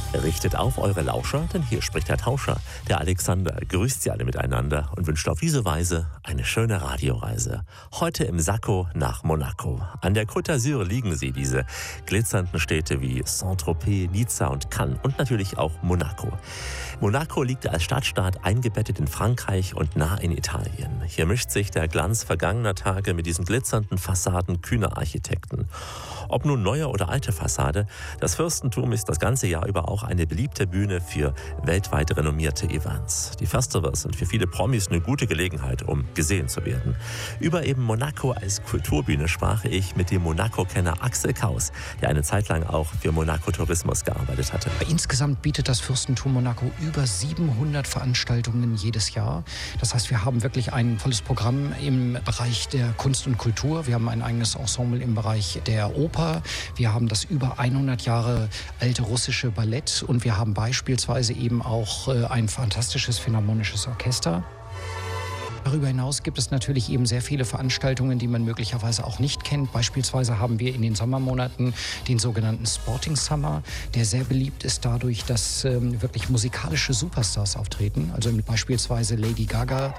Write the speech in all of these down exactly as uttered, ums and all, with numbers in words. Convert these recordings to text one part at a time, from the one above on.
Richtet auf eure Lauscher, denn hier spricht der Tauscher. Der Alexander grüßt sie alle miteinander und wünscht auf diese Weise eine schöne Radioreise. Heute im Sakko nach Monaco. An der Côte d'Azur liegen sie, diese glitzernden Städte wie Saint-Tropez, Nizza und Cannes und natürlich auch Monaco. Monaco liegt als Stadtstaat eingebettet in Frankreich und nah in Italien. Hier mischt sich der Glanz vergangener Tage mit diesen glitzernden Fassaden kühner Architekten. Ob nun neue oder alte Fassade, das Fürstentum ist das ganze Jahr über auch eine beliebte Bühne für weltweit renommierte Events. Die Festivals sind für viele Promis eine gute Gelegenheit, um gesehen zu werden. Über eben Monaco als Kulturbühne sprach ich mit dem Monaco-Kenner Axel Kaus, der eine Zeit lang auch für Monaco Tourismus gearbeitet hatte. Insgesamt bietet das Fürstentum Monaco über siebenhundert Veranstaltungen jedes Jahr. Das heißt, wir haben wirklich ein volles Programm im Bereich der Kunst und Kultur. Wir haben ein eigenes Ensemble im Bereich der Oper. Wir haben das über hundert Jahre alte russische Ballett und wir haben beispielsweise eben auch ein fantastisches philharmonisches Orchester. Darüber hinaus gibt es natürlich eben sehr viele Veranstaltungen, die man möglicherweise auch nicht kennt. Beispielsweise haben wir in den Sommermonaten den sogenannten Sporting Summer, der sehr beliebt ist dadurch, dass ähm, wirklich musikalische Superstars auftreten. Also beispielsweise Lady Gaga.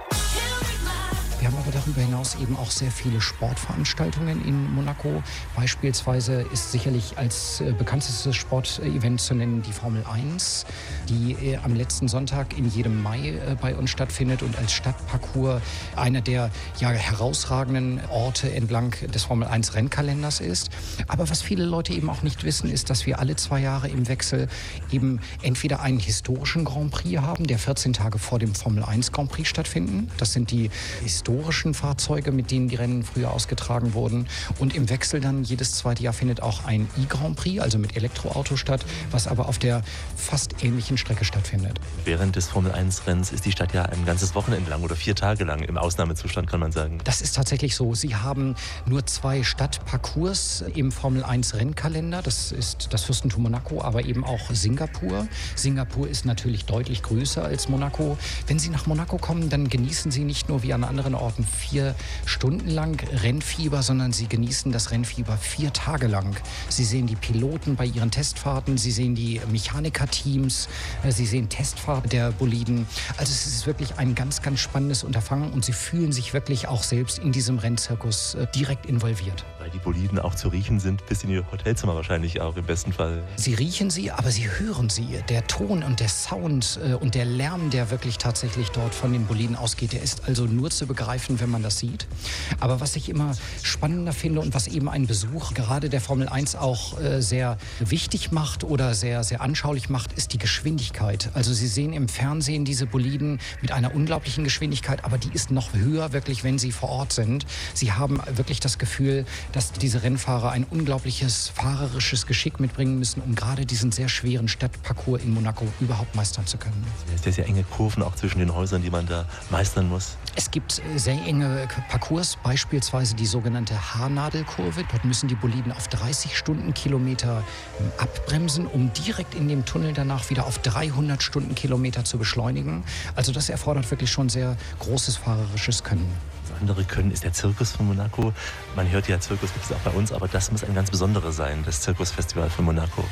Wir haben aber darüber hinaus eben auch sehr viele Sportveranstaltungen in Monaco. Beispielsweise ist sicherlich als äh, bekanntestes Sportevent zu nennen die Formel eins, die äh, am letzten Sonntag in jedem Mai äh, bei uns stattfindet und als Stadtparcours einer der ja, herausragenden Orte entlang des Formel eins Rennkalenders ist. Aber was viele Leute eben auch nicht wissen, ist, dass wir alle zwei Jahre im Wechsel eben entweder einen historischen Grand Prix haben, der vierzehn Tage vor dem Formel eins Grand Prix stattfinden. Das sind die historischen historischen Fahrzeuge, mit denen die Rennen früher ausgetragen wurden. Und im Wechsel dann jedes zweite Jahr findet auch ein E-Grand Prix, also mit Elektroauto statt, was aber auf der fast ähnlichen Strecke stattfindet. Während des Formel eins Rennens ist die Stadt ja ein ganzes Wochenende lang oder vier Tage lang im Ausnahmezustand, kann man sagen. Das ist tatsächlich so. Sie haben nur zwei Stadtparcours im Formel eins Rennkalender. Das ist das Fürstentum Monaco, aber eben auch Singapur. Singapur ist natürlich deutlich größer als Monaco. Wenn Sie nach Monaco kommen, dann genießen Sie nicht nur wie an anderen Orten vier Stunden lang Rennfieber, sondern Sie genießen das Rennfieber vier Tage lang. Sie sehen die Piloten bei ihren Testfahrten, Sie sehen die Mechanikerteams, Sie sehen Testfahrten der Boliden. Also es ist wirklich ein ganz, ganz spannendes Unterfangen und Sie fühlen sich wirklich auch selbst in diesem Rennzirkus direkt involviert. Weil die Boliden auch zu riechen sind, bis in Ihr Hotelzimmer wahrscheinlich auch im besten Fall. Sie riechen sie, aber Sie hören sie. Der Ton und der Sound und der Lärm, der wirklich tatsächlich dort von den Boliden ausgeht, der ist also nur zu begreifen, wenn man das sieht. Aber was ich immer spannender finde und was eben einen Besuch gerade der Formel eins auch äh, sehr wichtig macht oder sehr, sehr anschaulich macht, ist die Geschwindigkeit. Also Sie sehen im Fernsehen diese Boliden mit einer unglaublichen Geschwindigkeit, aber die ist noch höher wirklich, wenn Sie vor Ort sind. Sie haben wirklich das Gefühl, dass diese Rennfahrer ein unglaubliches fahrerisches Geschick mitbringen müssen, um gerade diesen sehr schweren Stadtparcours in Monaco überhaupt meistern zu können. Es sind sehr enge Kurven auch zwischen den Häusern, die man da meistern muss. Es gibt sehr enge Parcours, beispielsweise die sogenannte Haarnadelkurve. Dort müssen die Boliden auf dreißig Stundenkilometer abbremsen, um direkt in dem Tunnel danach wieder auf dreihundert Stundenkilometer zu beschleunigen. Also das erfordert wirklich schon sehr großes fahrerisches Können. Das andere Können ist der Zirkus von Monaco. Man hört ja, Zirkus gibt es auch bei uns, aber das muss ein ganz besonderer sein, das Zirkusfestival von Monaco.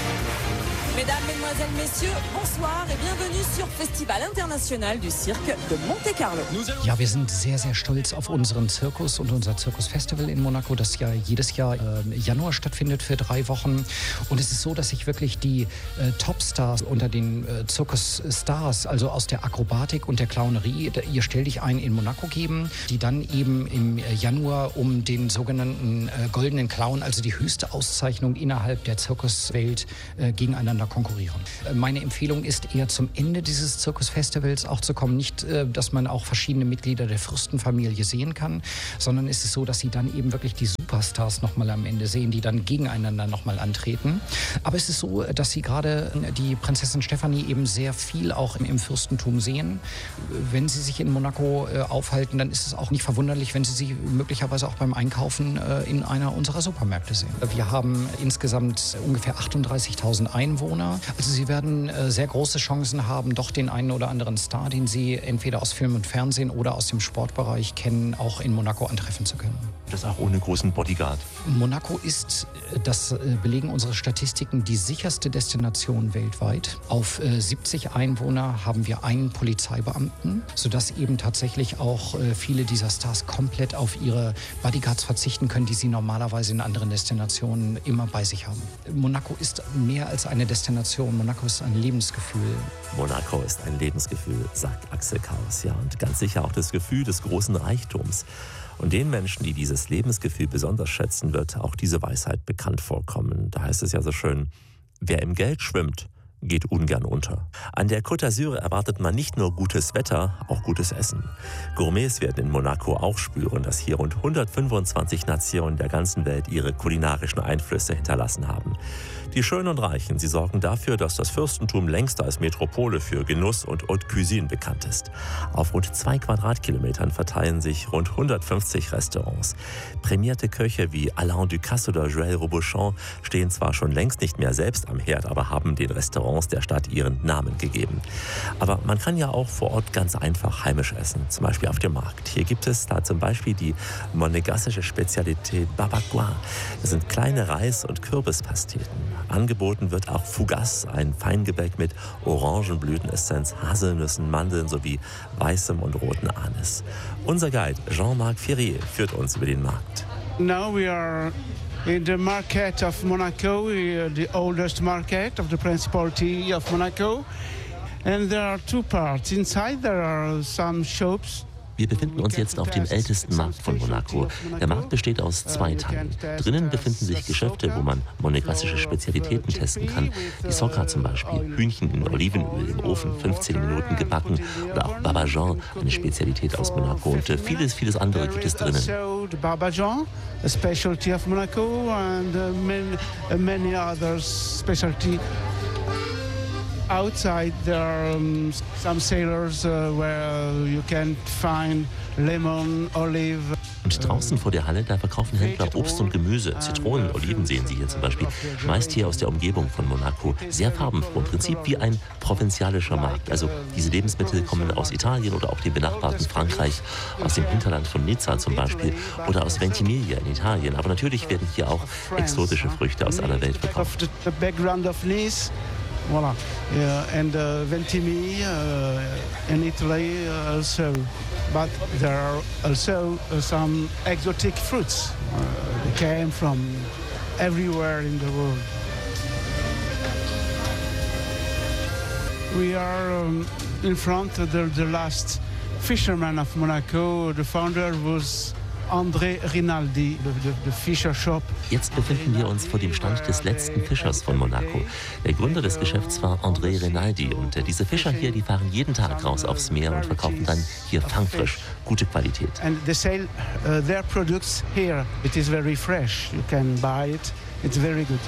Mesdames, Mesdemoiselles, Messieurs, bonsoir et bienvenue sur Festival International du Cirque de Monte Carlo. Ja, wir sind sehr, sehr stolz auf unseren Zirkus und unser Zirkusfestival in Monaco, das ja jedes Jahr äh, Januar stattfindet für drei Wochen. Und es ist so, dass sich wirklich die äh, Topstars unter den äh, Zirkusstars, also aus der Akrobatik und der Clownerie, ihr Stell dich ein in Monaco geben, die dann eben im Januar um den sogenannten äh, Goldenen Clown, also die höchste Auszeichnung innerhalb der Zirkuswelt, äh, gegeneinander konkurrieren. Meine Empfehlung ist eher zum Ende dieses Zirkusfestivals auch zu kommen. Nicht, dass man auch verschiedene Mitglieder der Fürstenfamilie sehen kann, sondern ist es so, dass sie dann eben wirklich die Superstars nochmal am Ende sehen, die dann gegeneinander nochmal antreten. Aber es ist so, dass sie gerade die Prinzessin Stefanie eben sehr viel auch im Fürstentum sehen. Wenn sie sich in Monaco aufhalten, dann ist es auch nicht verwunderlich, wenn sie sie möglicherweise auch beim Einkaufen in einer unserer Supermärkte sehen. Wir haben insgesamt ungefähr achtunddreißigtausend Einwohner Einwohner. Also Sie werden äh, sehr große Chancen haben, doch den einen oder anderen Star, den Sie entweder aus Film und Fernsehen oder aus dem Sportbereich kennen, auch in Monaco antreffen zu können. Das auch ohne großen Bodyguard. Monaco ist, das belegen unsere Statistiken, die sicherste Destination weltweit. Auf äh, siebzig Einwohner haben wir einen Polizeibeamten, sodass eben tatsächlich auch äh, viele dieser Stars komplett auf ihre Bodyguards verzichten können, die sie normalerweise in anderen Destinationen immer bei sich haben. Monaco ist mehr als eine Destination, Monaco ist ein Lebensgefühl. Monaco ist ein Lebensgefühl, sagt Axel Kaus. Ja, und ganz sicher auch das Gefühl des großen Reichtums. Und den Menschen, die dieses Lebensgefühl besonders schätzen, wird auch diese Weisheit bekannt vorkommen. Da heißt es ja so schön, wer im Geld schwimmt, geht ungern unter. An der Côte d'Azur erwartet man nicht nur gutes Wetter, auch gutes Essen. Gourmets werden in Monaco auch spüren, dass hier rund hundertfünfundzwanzig Nationen der ganzen Welt ihre kulinarischen Einflüsse hinterlassen haben. Die Schönen und Reichen, sie sorgen dafür, dass das Fürstentum längst als Metropole für Genuss und Haute Cuisine bekannt ist. Auf rund zwei Quadratkilometern verteilen sich rund hundertfünfzig Restaurants. Prämierte Köche wie Alain Ducasse oder Joël Robuchon stehen zwar schon längst nicht mehr selbst am Herd, aber haben den Restaurants der Stadt ihren Namen gegeben. Aber man kann ja auch vor Ort ganz einfach heimisch essen, zum Beispiel auf dem Markt. Hier gibt es da zum Beispiel die monegassische Spezialität Barbacoa. Das sind kleine Reis- und Kürbispasteten. Angeboten wird auch Fougasse, ein Feingebäck mit Orangenblütenessenz, Haselnüssen, Mandeln sowie weißem und roten Anis. Unser Guide Jean-Marc Ferrier führt uns über den Markt. Now we are in the market of Monaco, the oldest market of the Principality of Monaco. And there are two parts. Inside there are some shops. Wir befinden uns jetzt auf dem ältesten Markt von Monaco. Der Markt besteht aus zwei Teilen. Drinnen befinden sich Geschäfte, wo man monegassische Spezialitäten testen kann. Die Socca zum Beispiel, Hühnchen in Olivenöl im Ofen, fünfzehn Minuten gebacken. Oder auch Barbajan, eine Spezialität aus Monaco. Und vieles, vieles andere gibt es drinnen. Barbajan, a specialty of Monaco, and many, many other specialty. Outside there are um, some cellars uh, where you can find lemon, olive. Und draußen vor der Halle, da verkaufen Händler Obst und Gemüse. Zitronen, Oliven sehen Sie hier zum Beispiel. Meist hier aus der Umgebung von Monaco. Sehr farbenfroh, im Prinzip wie ein provinzialischer Markt. Also diese Lebensmittel kommen aus Italien oder auch dem benachbarten Frankreich, aus dem Hinterland von Nizza zum Beispiel oder aus Ventimiglia in Italien. Aber natürlich werden hier auch exotische Früchte aus aller Welt verkauft. Voilà, yeah, and uh, Ventimiglia uh, in Italy uh, also, but there are also uh, some exotic fruits. Uh, they came from everywhere in the world. We are um, in front of the, the last fisherman of Monaco. The founder was André Rinaldi, the, the, the fisher shop. Jetzt befinden wir uns vor dem Stand des letzten Fischers von Monaco. Der Gründer des Geschäfts war André Rinaldi und äh, diese Fischer hier, die fahren jeden Tag raus aufs Meer und verkaufen dann hier fangfrisch, gute Qualität. And they sell uh, their products here. It is very fresh. You can buy it. It's very good.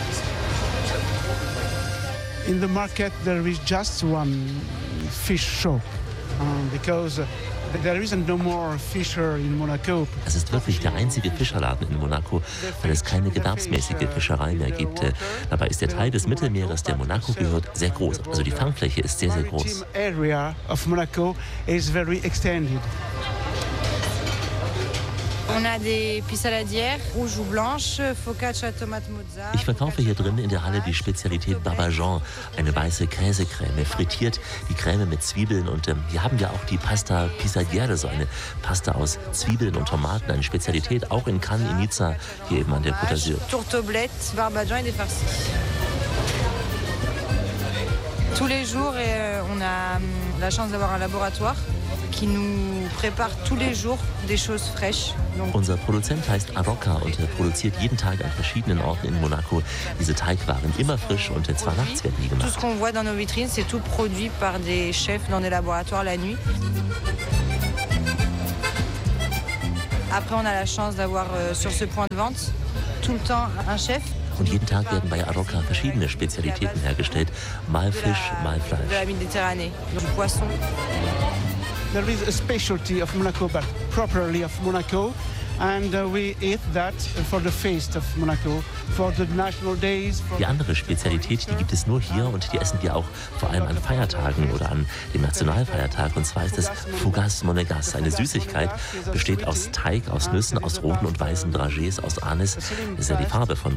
In the market there is just one fish shop um, because there isn't no more fisher in Monaco. Es ist wirklich der einzige Fischerladen in Monaco, weil es keine gewerbsmäßige Fischerei mehr gibt. Dabei ist der Teil des Mittelmeeres, der Monaco gehört, sehr groß. Also die Fangfläche ist sehr, sehr groß. Area of Monaco is very extended. Ich verkaufe hier drin in der Halle die Spezialität Barbajan, eine weiße Käsecreme, frittiert die Creme mit Zwiebeln. Und ähm, hier haben wir auch die Pasta Pisadiere, so eine Pasta aus Zwiebeln und Tomaten, eine Spezialität auch in Cannes, in Nizza, hier eben an der Côte d'Azur. Tourtoblettes, Barbajan et des farcis. Tous les jours, on a la chance d'avoir un laboratoire qui nous prépare tous les jours des choses fraîches. Unser Produzent heißt Aroca und er produziert jeden Tag an verschiedenen Orten in Monaco diese Teigwaren, immer frisch und zwar nachts werden die gemacht. Tout ce qu'on voit dans nos vitrines, c'est tout produit par des chefs dans des laboratoires la nuit. Après, on a la chance d'avoir euh, sur ce point de vente tout le temps un chef. Und jeden Tag werden bei Aroca verschiedene Spezialitäten hergestellt, mal Fisch, mal Fleisch. De la Méditerranée, du poisson. There is a specialty of Monaco, but properly of Monaco. And uh, we eat that for the feast of Monaco, for the national days. For Die andere Spezialität, die gibt es nur hier und die essen wir auch vor allem an Feiertagen oder an dem Nationalfeiertag. Und zwar ist es Fougasse Monégasque, eine Süßigkeit, besteht aus Teig, aus Nüssen, aus roten und weißen Dragés, aus Anis. Das ist ja die Farbe von